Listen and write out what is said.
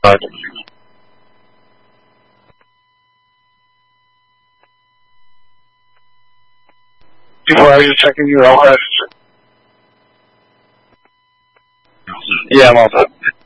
Before I was checking your LS. Yeah, I'm all set.